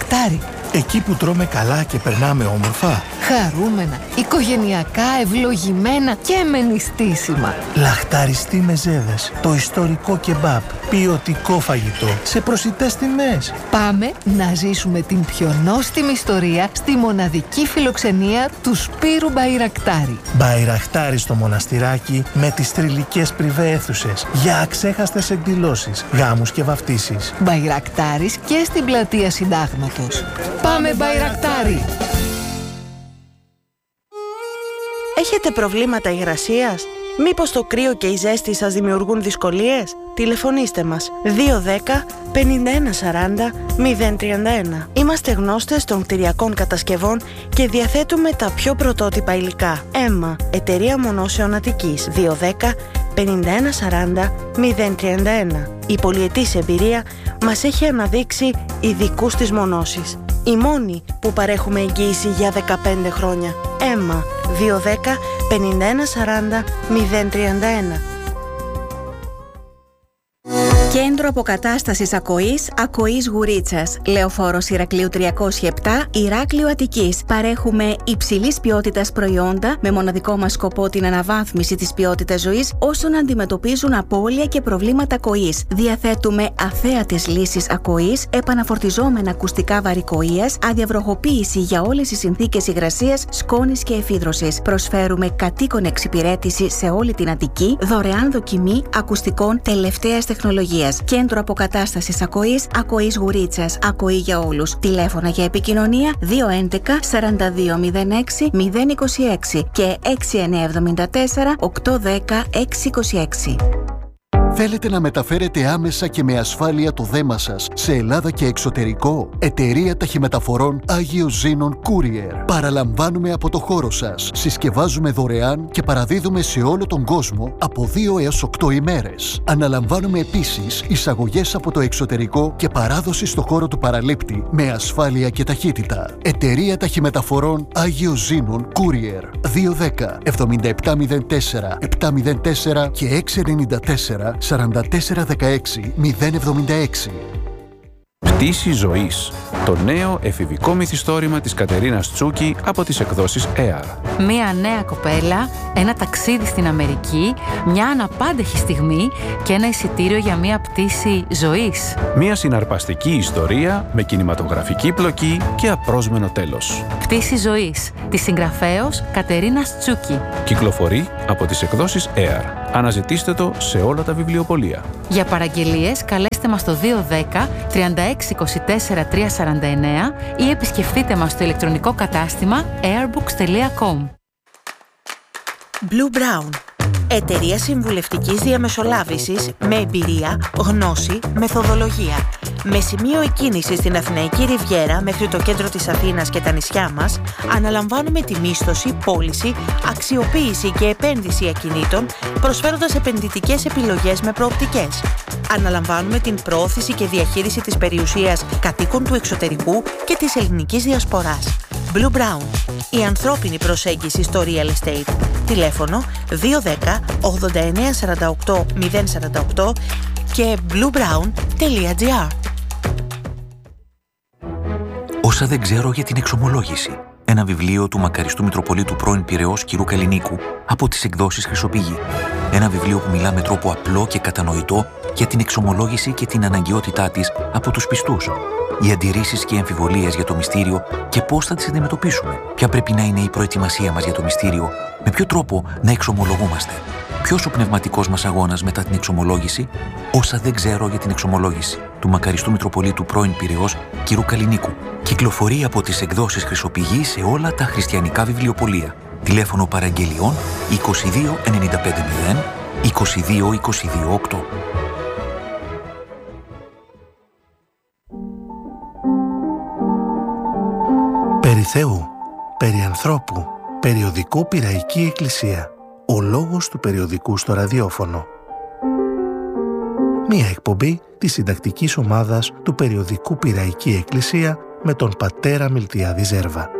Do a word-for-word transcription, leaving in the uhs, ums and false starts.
Μπαϊρακτάρι. Εκεί που τρώμε καλά και περνάμε όμορφα. Χαρούμενα, οικογενειακά, ευλογημένα και με νηστίσιμα. Λαχταριστή μεζέδες, το ιστορικό κεμπάπ, ποιοτικό φαγητό, σε προσιτές τιμές. Πάμε να ζήσουμε την πιο νόστιμη ιστορία στη μοναδική φιλοξενία του Σπύρου Μπαϊρακτάρι. Μπαϊρακτάρι στο μοναστηράκι με τις θρυλικές πριβέ αίθουσες για αξέχαστες εκδηλώσεις, γάμους και βαφτίσεις. Μπαϊρακτάρις και στην πλατεία Συντάγματος. Πάμε Μπαϊρακτάρι! Έχετε προβλήματα υγρασίας? Μήπως το κρύο και η ζέστη σας δημιουργούν δυσκολίες? Τηλεφωνήστε μας δύο ένα μηδέν πενήντα ένα σαράντα μηδέν τριάντα ένα. Είμαστε γνώστες των κτηριακών κατασκευών και διαθέτουμε τα πιο πρωτότυπα υλικά. Έμμα, εταιρεία μονώσεων Αττικής. δύο ένα μηδέν πενήντα ένα σαράντα μηδέν τριάντα ένα. Η πολυετής εμπειρία μας έχει αναδείξει ειδικούς στις μονώσεις. Οι μόνοι που παρέχουμε εγγύηση για δεκαπέντε χρόνια. Έμμα, δύο ένα μηδέν πενήντα ένα σαράντα μηδέν τριάντα ένα. Κέντρο Αποκατάστασης Ακοής, Ακοής Γουρίτσας. Λεωφόρος Ηρακλείου τριακόσια επτά, Ηράκλειο Αττικής. Παρέχουμε υψηλής ποιότητας προϊόντα με μοναδικό μας σκοπό την αναβάθμιση της ποιότητας ζωής όσων αντιμετωπίζουν απώλεια και προβλήματα ακοής. Διαθέτουμε αθέατες λύσεις ακοής, επαναφορτιζόμενα ακουστικά βαρικοΐας, αδιαβροχοποίηση για όλες τις συνθήκες υγρασίας, σκόνης και εφίδρωσης. Προσφέρουμε κατοίκον εξυπηρέτηση σε όλη την Αττική, δωρεάν δοκιμή ακουστικών τελευταίας τεχνολογίας. Κέντρο Αποκατάστασης Ακοής, Ακοής Γουρίτσας. Ακοή για όλους. Τηλέφωνα για επικοινωνία δύο ένα ένα σαράντα δύο μηδέν έξι μηδέν είκοσι έξι και έξι εννιά εβδομήντα τέσσερα οκτώ δέκα έξι είκοσι έξι. Θέλετε να μεταφέρετε άμεσα και με ασφάλεια το δέμα σας σε Ελλάδα και εξωτερικό? Εταιρεία Ταχυμεταφορών Άγιος Ζήνων Courier. Παραλαμβάνουμε από το χώρο σας. Συσκευάζουμε δωρεάν και παραδίδουμε σε όλο τον κόσμο από δύο έως οκτώ ημέρες. Αναλαμβάνουμε επίσης εισαγωγές από το εξωτερικό και παράδοση στο χώρο του παραλήπτη με ασφάλεια και ταχύτητα. Εταιρεία Ταχυμεταφορών Άγιος Ζήνων Courier. δύο ένα μηδέν εβδομήντα επτά μηδέν τέσσερα επτά μηδέν τέσσερα και έξι εννιά τέσσερα σαράντα τέσσερα δεκαέξι μηδέν εβδομήντα έξι. Πτήση ζωής. Το νέο εφηβικό μυθιστόρημα της Κατερίνας Τσούκη από τις εκδόσεις έαρ. Μία νέα κοπέλα, ένα ταξίδι στην Αμερική, μια αναπάντεχη στιγμή και ένα εισιτήριο για μια πτήση ζωής. Μία συναρπαστική ιστορία με κινηματογραφική πλοκή και απρόσμενο τέλος. Πτήση ζωής, της συγγραφέως Κατερίνας Τσούκη. Κυκλοφορεί από τις εκδόσεις έαρ. Αναζητήστε το σε όλα τα βιβλιοπωλεία. Για παραγγελίες καλέστε μας στο δύο ένα μηδέν τριάντα έξι είκοσι τέσσερα τριακόσια σαράντα εννέα ή επισκεφτείτε μας στο ηλεκτρονικό κατάστημα airbooks τελεία com. Blue Brown. Εταιρεία συμβουλευτικής διαμεσολάβησης με εμπειρία, γνώση, μεθοδολογία. Με σημείο εκκίνηση στην Αθηναϊκή Ριβιέρα μέχρι το κέντρο της Αθήνας και τα νησιά μας, αναλαμβάνουμε τη μίσθωση, πώληση, αξιοποίηση και επένδυση ακινήτων, προσφέροντας επενδυτικές επιλογές με προοπτικές. Αναλαμβάνουμε την προώθηση και διαχείριση της περιουσίας κατοίκων του εξωτερικού και της ελληνικής διασποράς. Blue Brown. Η ανθρώπινη προσέγγιση στο real estate. Τηλέφωνο δύο ένα μηδέν ογδόντα εννέα σαράντα οκτώ μηδέν σαράντα οκτώ και bluebrown τελεία gr. Όσα δεν ξέρω για την εξομολόγηση. Ένα βιβλίο του μακαριστού Μητροπολίτου πρώην Πειραιώς κ. Καλλινίκου από τις εκδόσεις Χρυσοπηγή. Ένα βιβλίο που μιλά με τρόπο απλό και κατανοητό για την εξομολόγηση και την αναγκαιότητά της από τους πιστούς. Οι αντιρρήσεις και οι αμφιβολίες για το μυστήριο και πώς θα τις αντιμετωπίσουμε. Ποια πρέπει να είναι η προετοιμασία μας για το μυστήριο, με ποιο τρόπο να εξομολογούμαστε. Ποιος ο πνευματικός μας αγώνας μετά την εξομολόγηση, όσα δεν ξέρω για την εξομολόγηση, του μακαριστού Μητροπολίτου πρώην Πειραιώς κ. Καλλινίκου. Κυκλοφορεί από τις εκδόσεις Χρυσοπηγή σε όλα τα χριστιανικά βιβλιοπωλεία. Τηλέφωνο παραγγελιών είκοσι δύο ενενήντα πέντε μηδέν είκοσι δύο είκοσι δύο οκτώ. Περί Θεού, περί ανθρώπου, περιοδικό Πειραϊκή Εκκλησία. Ο λόγος του περιοδικού στο ραδιόφωνο. Μία εκπομπή της συντακτικής ομάδας του περιοδικού Πειραϊκή Εκκλησία με τον πατέρα Μιλτιάδη Ζέρβα.